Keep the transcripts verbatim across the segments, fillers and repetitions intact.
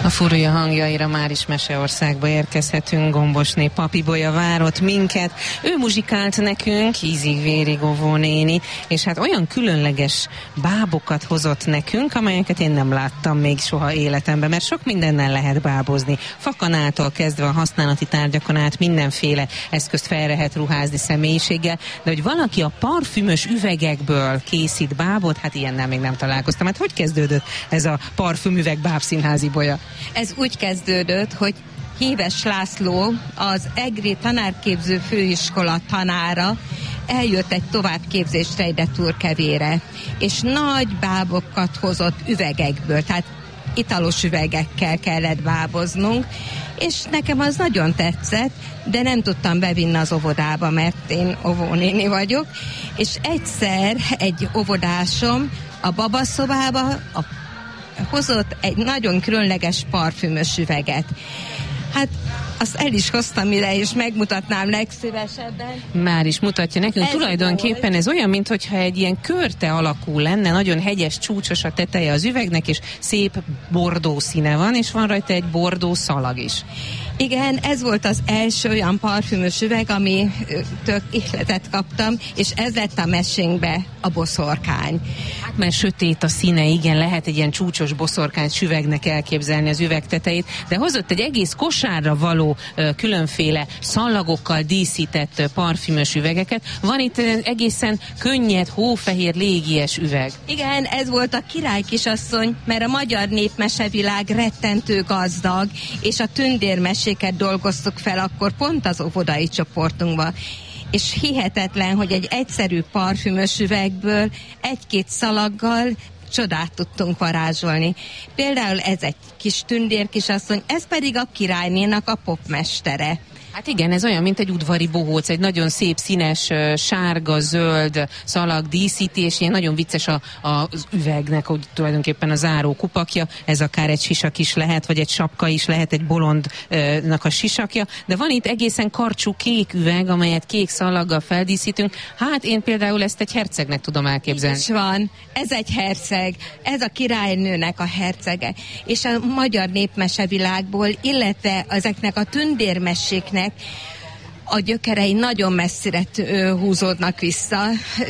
A Furulja hangjaira már is Meseországba érkezhetünk. Gombosné Papibolya várott minket. Ő muzsikált nekünk, ízig-vérig Ovó néni, és hát olyan különleges bábokat hozott nekünk, amelyeket én nem láttam még soha életemben, mert sok mindennel lehet bábozni. Fakanától kezdve a használati tárgyakon át mindenféle eszközt fel lehet ruházni személyiséggel, de hogy valaki a parfümös üvegekből készít bábot, hát ilyennel még nem találkoztam. Hát hogy kezdődött ez a parfümüveg bábszínházi bolya? Ez úgy kezdődött, hogy Híves László, az egri tanárképző főiskola tanára eljött egy továbbképzésre ide Turkevére, és nagy bábokat hozott üvegekből, tehát italos üvegekkel kellett báboznunk, és nekem az nagyon tetszett, de nem tudtam bevinni az óvodába, mert én óvónéni vagyok, és egyszer egy óvodásom a babaszobába a hozott egy nagyon különleges parfümös üveget. Hát azt el is hoztam ide, és megmutatnám legszívesebben. Már is mutatja nekünk. Ez Tulajdonképpen volt. Ez olyan, mintha egy ilyen körte alakú lenne, nagyon hegyes, csúcsos a teteje az üvegnek, és szép bordó színe van, és van rajta egy bordó szalag is. Igen, ez volt az első olyan parfümös üveg, ami tök ihletet kaptam, és ez lett a mesénkbe a boszorkány. Hát mert sötét a színe, igen, lehet egy ilyen csúcsos boszorkány süvegnek elképzelni az üveg tetejét, de hozott egy egész kosárra való ö, különféle szallagokkal díszített ö, parfümös üvegeket. Van itt ö, egészen könnyed, hófehér, légies üveg. Igen, ez volt a király kisasszony, mert a magyar népmesevilág rettentő gazdag, és a tündérmeséket dolgoztuk fel akkor pont az óvodai csoportunkba. És hihetetlen, hogy egy egyszerű parfümös üvegből egy-két szalaggal csodát tudtunk varázsolni. Például ez egy kis tündérkisasszony, ez pedig a királynénak a popmestere. Hát igen, ez olyan, mint egy udvari bohóc, egy nagyon szép színes, sárga-zöld szalag díszíti, és ilyen nagyon vicces a, a, az üvegnek, hogy tulajdonképpen a záró kupakja, ez akár egy sisak is lehet, vagy egy sapka is lehet, egy bolondnak a sisakja, de van itt egészen karcsú kék üveg, amelyet kék szalaggal feldíszítünk. Hát én például ezt egy hercegnek tudom elképzelni. Így is van, ez egy herceg, ez a királynőnek a hercege, és a magyar népmesevilágból, illetve ezeknek a tündérmeséknek a gyökerei nagyon messzire húzódnak vissza.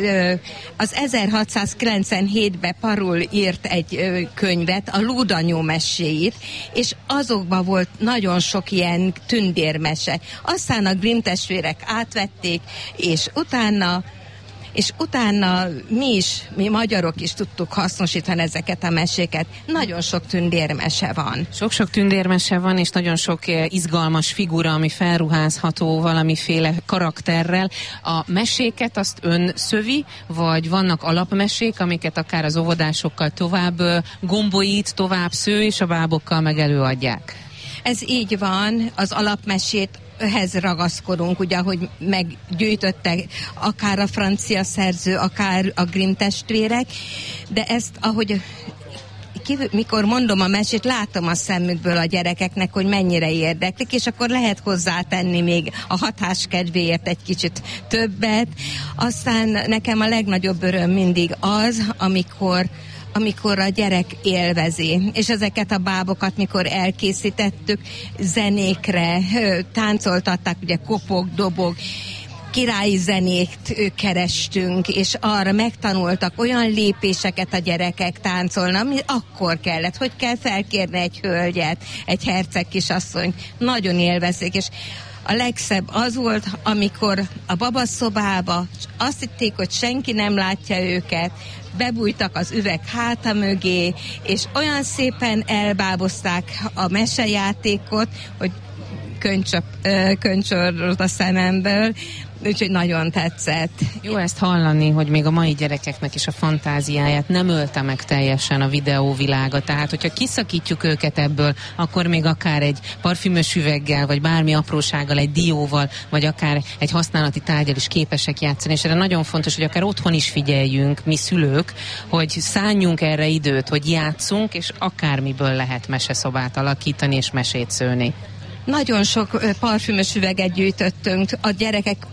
Az ezerhatszázkilencvenhétben Parul írt egy könyvet, a Lúdanyó meséit, és azokban volt nagyon sok ilyen tündérmese. Aztán a Grimm testvérek átvették, és utána és utána mi is, mi magyarok is tudtuk hasznosítani ezeket a meséket. Nagyon sok tündérmese van. Sok-sok tündérmese van, és nagyon sok izgalmas figura, ami felruházható valamiféle karakterrel. A meséket azt ön szövi, vagy vannak alapmesék, amiket akár az óvodásokkal tovább gombolít, tovább sző, és a bábokkal meg előadják? Ez így van, az alapmesét ehhez ragaszkodunk, ugye, ahogy meggyűjtöttek akár a francia szerző, akár a Grimm testvérek, de ezt, ahogy kívül, mikor mondom a mesét, látom a szemükből a gyerekeknek, hogy mennyire érdeklik, és akkor lehet hozzátenni még a hatás kedvéért egy kicsit többet. Aztán nekem a legnagyobb öröm mindig az, amikor amikor a gyerek élvezi, és ezeket a bábokat, mikor elkészítettük, zenékre táncoltatták, ugye kopog, dobog, királyi zenét kerestünk, és arra megtanultak olyan lépéseket a gyerekek táncolni, ami akkor kellett, hogy kell felkérni egy hölgyet, egy herceg kisasszony, nagyon élvezik, és a legszebb az volt, amikor a babaszobába azt hitték, hogy senki nem látja őket, bebújtak az üveg háta mögé, és olyan szépen elbábozták a mesejátékot, hogy köncsöp, köncsörült a szememből, úgyhogy nagyon tetszett. Jó ezt hallani, hogy még a mai gyerekeknek is a fantáziáját nem ölte meg teljesen a videóvilága, tehát hogyha kiszakítjuk őket ebből, akkor még akár egy parfümös üveggel, vagy bármi aprósággal, egy dióval, vagy akár egy használati tárgyal is képesek játszani, és erre nagyon fontos, hogy akár otthon is figyeljünk, mi szülők, hogy szánjunk erre időt, hogy játszunk, és akármiből lehet meseszobát alakítani, és mesét szőni. Nagyon sok parfümös üveget gyűjtöttünk, a gyerekek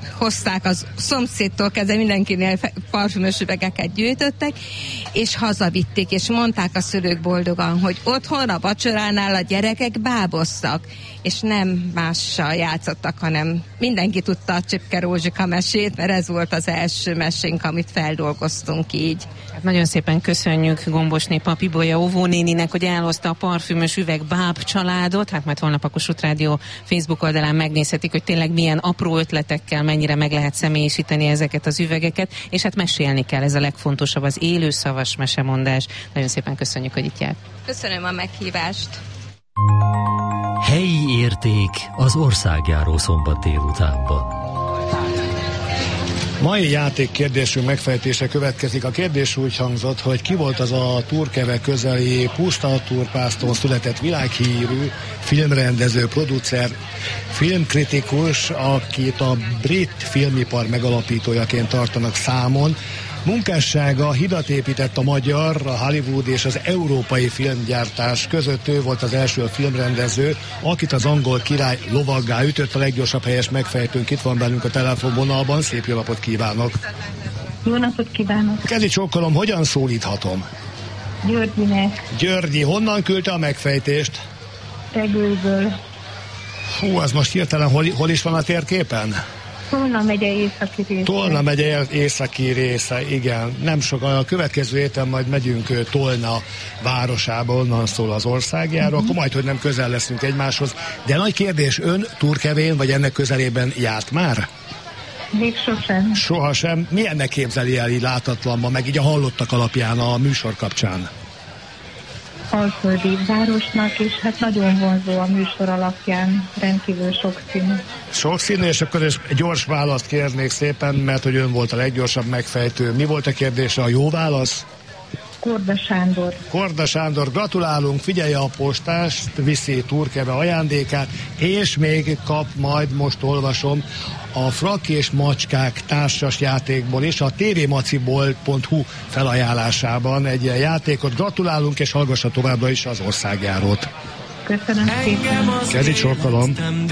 hozták az szomszédtól kezdve, mindenkinél parfümös üvegeket gyűjtöttek, és hazavitték, és mondták a szülők boldogan, hogy otthon a vacsoránál a gyerekek báboztak, és nem mással játszottak, hanem mindenki tudta a Csipke Rózsika mesét, mert ez volt az első mesénk, amit feldolgoztunk így. Hát nagyon szépen köszönjük Gombosné Papibolya óvónéninek, hogy elhozta a parfümös üveg báb családot. Hát majd holnap a Kossuth Rádió Facebook oldalán megnézhetik, hogy tényleg milyen apró ötletekkel mennyire meg lehet személyisíteni ezeket az üvegeket, és hát mesélni kell, ez a legfontosabb, az élő szavas mesemondás. Nagyon szépen köszönjük, hogy itt járt. Köszönöm a meghívást. Helyi érték az országjáró szombat délutánban. Mai játékkérdésünk megfejtése következik. A kérdés úgy hangzott, hogy ki volt az a Turkeve közeli Puszta Turpászton született világhírű filmrendező, producer, filmkritikus, akit a brit filmipar megalapítójaként tartanak számon. Munkássága hidat épített a magyar, a Hollywood és az európai filmgyártás között. Ő volt az első filmrendező, akit az angol király lovaggá ütött. A leggyorsabb helyes megfejtőnk itt van bennünk a telefonvonalban. Szép jó napot kívánok! Jó napot kívánok! Kezi csókolom, hogyan szólíthatom? Györgyinek. Györgyi, honnan küldte a megfejtést? Tegőből. Hú, az most hirtelen hol, hol is van a térképen? Tolna megye északi része. Tolna megye északi része, igen. Nem sokan, a következő héten majd megyünk Tolna városába, onnan szól az országjáró, uh-huh. Akkor majd, hogy nem közel leszünk egymáshoz. De nagy kérdés, ön Turkevén, vagy ennek közelében járt már? Még sosem. Sohasem. Milyennek képzeli el így látatlanban, meg így a hallottak alapján a műsor kapcsán? Alföldi városnak, és hát nagyon vonzó a műsor alapján, rendkívül sokszínű. Sokszínű, és akkor egy gyors választ kérnék szépen, mert hogy ön volt a leggyorsabb megfejtő. Mi volt a kérdése, a jó válasz? Korda Sándor. Korda Sándor, gratulálunk, figyelje a postást, viszi Turkeve ajándékát, és még kap majd, most olvasom, a Frak és Macskák társas játékból is a tvmacibolt pont hu felajánlásában egy ilyen játékot. Gratulálunk, és hallgassa továbbra is az országjárót. Köszönöm szépen. Kezi csókolom.